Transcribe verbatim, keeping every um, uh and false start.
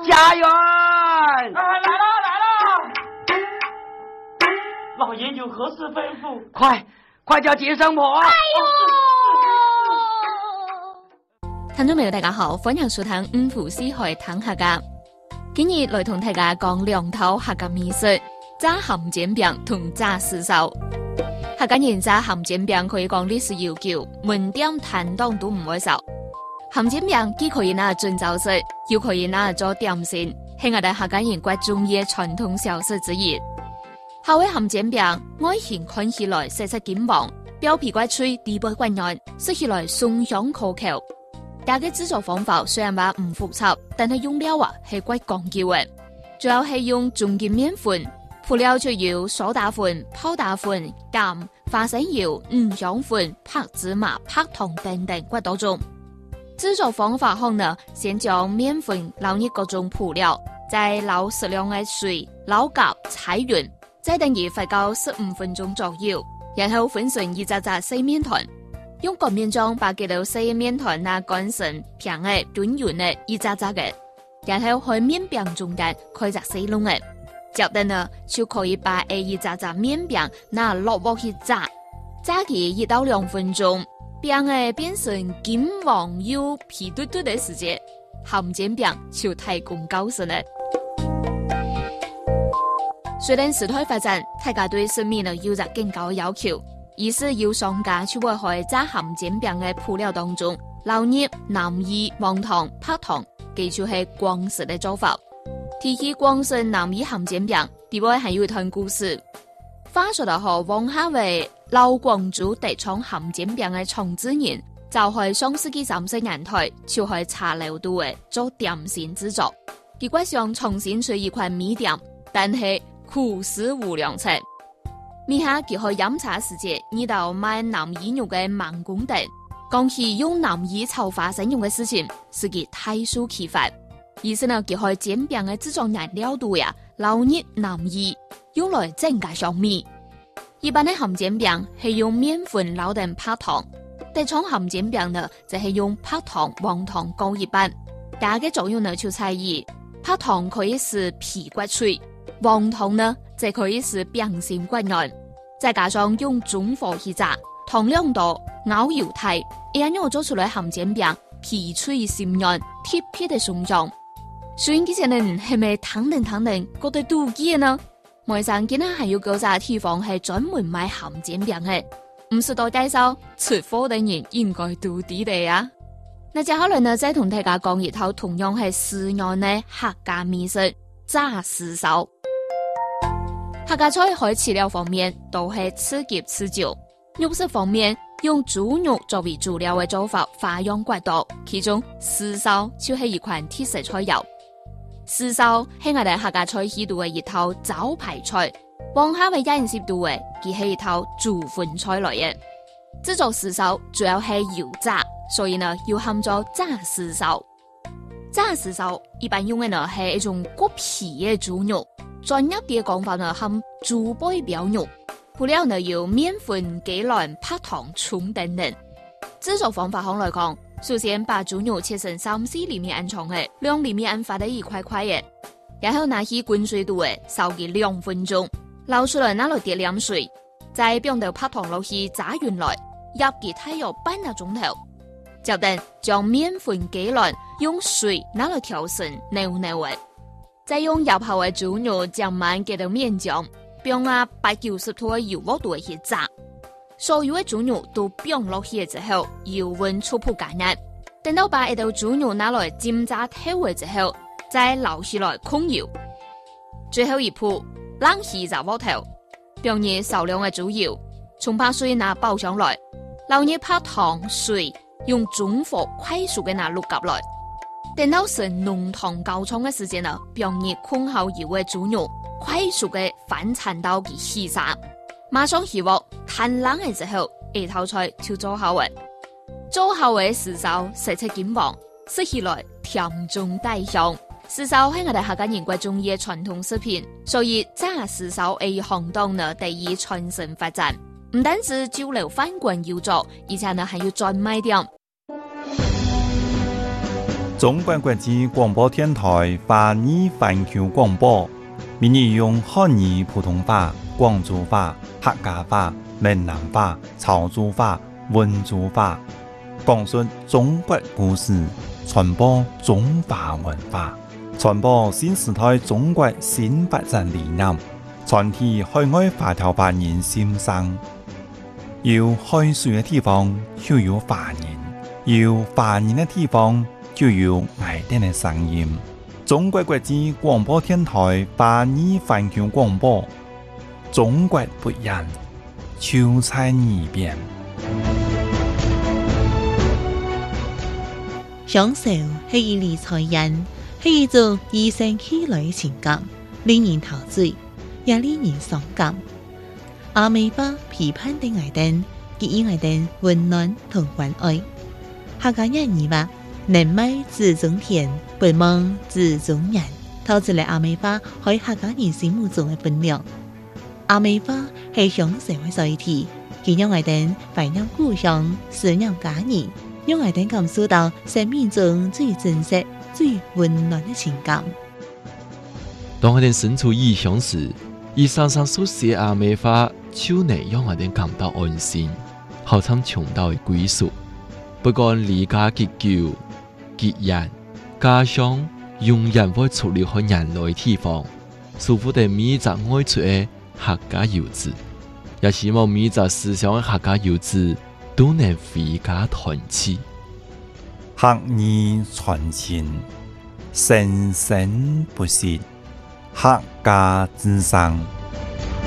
家园。 啊，来了来了！老爷有何事吩咐？ 快快叫接生婆！哎呦！聽眾朋友大家好，歡迎收聽五湖四海談客家。今日來同大家講兩套客家美食：炸鹹煎餅同炸豉燒。客家人炸鹹煎餅可以講歷史悠久，門店攤檔都唔會少。鹹煎餅既可以拿嚟做早食，又可以拿嚟做點心，係我哋客家人骨中嘅傳統小食之一。下位鹹煎餅外形看起來色色金黃，表皮骨脆，底部骨軟，食起來鬆香可口。大嘅製作方法雖然話唔複雜，但係用料啊係鬼講究嘅，主要係用中筋麵粉，輔料就有蘇打粉、泡打粉、鹽、花生油、五香粉、白芝麻、白糖等等骨多種。製作方法後呢，先將麵粉撈入各種輔料，再撈適量嘅水，撈夾踩勻，再等於發酵十五分鐘左右，然後分成一紮紮細麵團。用乾麵漿把幾條細麵團拿乾成平嘅、短圓嘅一紮紮嘅，然後喺麵餅中間開隻細窿嘅，接着呢就可以把呢一紮紮麵餅拿落鑊去炸，炸佢一到兩分鐘，餅嘅變成金黃又皮嘟嘟嘅時節，鹹煎餅就提供高成嘅。雖然時代發展，大家對生命呢有着更高要求。於是要商家去為喺炸鹹煎餅嘅輔料當中撈入南乳、黃糖、白糖，記住係廣式嘅做法。提起廣式南乳鹹煎餅，另外還有一段故事。話說到後，王夏為老廣州地廠鹹煎餅嘅創始人，就係上世紀三十年代就喺茶樓度嘅做點心製作。結果想重新出一款米點，但係苦思無良策。米下結合飲茶時節，呢度賣南乳肉嘅盲公等，講起用南乳炒花生用嘅事情，是佢太數奇發。於是呢，結合煎餅嘅製作原料度呀，撈入南乳，用來增加香味。一般嘅鹹煎餅係用麵粉撈定白糖，但廠鹹煎餅呢就係用白糖、黃糖各一半。大嘅作用呢就在於，白糖可以使皮骨脆，黃糖呢就可以使餅心骨軟。再加上用中火去炸，糖量多，咬油大，一樣做出來鹹煎餅皮脆心軟，貼皮的鬆香。雖然這些人係咪坦定坦定覺得妒忌呢？外省今日還有嗰紮地方係專門賣鹹煎餅嘅，唔是多介紹，出貨的人應該妒忌的呀。那接下來呢，再同大家講一套同樣係四樣的客家美食炸豉燒。客家菜喺飼料方面都係吃夾吃久，肉食方面用豬肉作為主料嘅做法花樣較多，其中豉燒就係一款特色菜肴。豉燒係我哋客家菜系度嘅一套招牌菜，往下為飲食度嘅，佢係一套主飯菜來嘅。製作豉燒主要係油炸，所以呢要喊做炸豉燒。炸豉燒一般用嘅呢係一種割皮嘅豬肉。專業啲嘅講法呢，含豬背膘肉，輔料呢有麵粉、雞卵、白糖、蔥等等。製作方法上來講，首先把豬肉切成三四厘米安長嘅，兩厘米安發得一塊塊嘅，然後拿起滾水度嘅燒佢兩分鐘，撈出來拿落啲涼水，再放到白糖落去炸勻來，醃佢大約半個鐘頭，就等將麵粉、雞卵用水拿來調成黏黏嘅。再用醃好嘅豬肉將滿嘅到麵漿，並啊八九十度嘅油鑊度去炸。所有嘅豬肉都並落去之後，油溫初步加熱。等到把一道豬肉拿來煎炸透嘅之後，再撈起來控油。最後一步，冷氣炸鑊頭，並以少量嘅豬油，從把水拿爆上來，撈入白糖水，用中火快速嘅拿淥夾來。等到成濃湯高湯嘅時間呢，並以控好油嘅豬肉快速嘅翻炒到佢起沙，馬上起鑊，攤冷嘅時候，呢套菜就做好嘅。做好嘅豉燒色彩金黃，食起來甜中帶香。豉燒係我哋客家人骨中嘅傳統食品，所以炸豉燒喺行當呢得以傳承發展。唔單止酒樓飯館要做，而且呢還要專賣店。 中國國際廣播電台華語環球廣播，每日用漢語普通話、廣州話、客家話、閩南話、潮州話、溫州話，講述中國故事，傳播中華文化，傳播新時代中國新發展理念，傳遞海外華僑華人心聲。有海水嘅地方就有華人，有華人嘅地方就有愛哋嘅聲音。中國國際廣播電台華語環球廣播，中國不一樣，就在耳邊。 享受係一類才藝，係一種與生俱來嘅情感，令人陶醉，也令人傷感。阿美巴批判的愛燈，給予愛燈溫暖同關愛。客家人語話：能賣自種田，不忘自種人，透出嚟阿美巴喺客家人心目中嘅分量。阿美巴係享受嘅載體，佢讓愛燈懷念故鄉，思念家人，讓愛燈感受到生命中最真實、最溫暖嘅情感。 當我哋身處異鄉時，伊常常所寫阿美話，就能讓我哋感到安心，好像尋到嘅歸屬。不管離家幾久、幾遠，家鄉永遠會出離開人類地方。祝福哋每一個愛出嘅客家遊子，也希望每一個思想嘅客家遊子都能回家團聚。 客語傳情，生生不息，客家之聲。